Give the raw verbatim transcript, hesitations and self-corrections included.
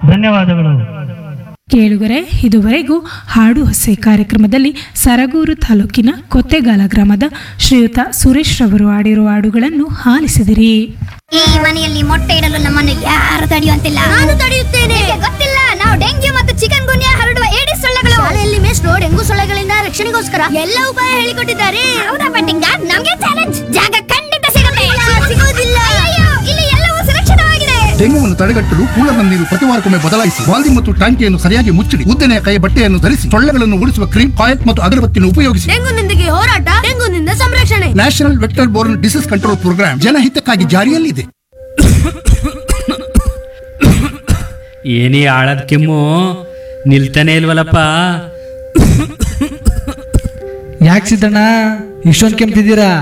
ಧನ್ಯವಾದಗಳು. ಕೇಳುಗರೆ, ಇದುವರೆಗೂ ಹಾಡು ಹೊಸೆ ಕಾರ್ಯಕ್ರಮದಲ್ಲಿ ಸರಗೂರು ತಾಲೂಕಿನ ಕೊತ್ತೆಗಾಲ ಗ್ರಾಮದ ಶ್ರೀಯುತ ಸುರೇಶ್ ರವರು ಆಡಿರುವ ಹಾಡುಗಳನ್ನು ಆಲಿಸಿದಿರಿ. ಈ ಮನೆಯಲ್ಲಿ ಮೊಟ್ಟೆ ಇಡಲು ನಮ್ಮನ್ನು ಯಾರು ತಡೆಯುವಂತಿಲ್ಲ. ನಾನು ತಡೆಯುತ್ತೇನೆ. ಗೊತ್ತಿಲ್ಲ, ನಾವು ಡೆಂಗ್ಯೂ ಮತ್ತು ಚಿಕನ್ ಗುನ್ಯಾ ಹರಡುವ ಏಡಿಸ್ ಸೊಳ್ಳೆಗಳು. ಶಾಲೆಯಲ್ಲಿ ಮೇಷ್ಟ್ರು ಡೆಂಗು ಸೊಳ್ಳೆಗಳಿಂದ ರಕ್ಷಣೆಗೋಸ್ಕರ ಎಲ್ಲ ಉಪಾಯ ಹೇಳಿಕೊಟ್ಟಿದ್ದಾರೆ. ಹೌದಾ ಪಟ್ಟಿಂಗ? ನಮಗೆ ಚಾಲೆಂಜ್. ಜಾಗ ಖಂಡಿತ ಸಿಗುತ್ತೆ. ಸಿಗೋದಿಲ್ಲ. ಇಲ್ಲಿ ಎಲ್ಲವೂ ಸುರಕ್ಷಿತವಾಗಿದೆ. ಡೆಂಗುವನ್ನು ತಡೆಗಟ್ಟಲು ಕೂಲರ್ನ ನೀರು ಪ್ರತಿವಾರಕ್ಕೊಮ್ಮೆ ಬದಲಾಯಿಸಿ. ವಾಲ್ದಿ ಮತ್ತು ಟಾಂಕಿಯನ್ನು ಸರಿಯಾಗಿ ಮುಚ್ಚಿಡಿ. ಉದ್ದನೆಯ ಕೈ ಬಟ್ಟೆಯನ್ನು ಧರಿಸಿ. ಸೊಳ್ಳೆಗಳನ್ನು ಓಡಿಸುವ ಕ್ರೀಮ್, ಕಾಯಕ್ ಮತ್ತು ಅಗರಬತ್ತಿಯನ್ನು ಉಪಯೋಗಿಸಿ. ಡೆಂಗುನೊಂದಿಗೆ ಹೋರಾಟ, ಡೆಂಗುನಿಂದ ಸಂರಕ್ಷಣೆ. National vector born disease control program ಜನಹಿತಕ್ಕಾಗಿ ಜಾರಿಯಲ್ಲಿದೆ. ಏನೇ ಆಳದ ಕೆಮ್ಮು ನಿಲ್ತಾನೆ ಇಲ್ವಲ್ಲಪ್ಪ. ಯಾಕೆ ಸಿದ್ದಣ್ಣ ಇಷ್ಟೊಂದು ಕೆಮ್ತಿದ್ದೀರಾ?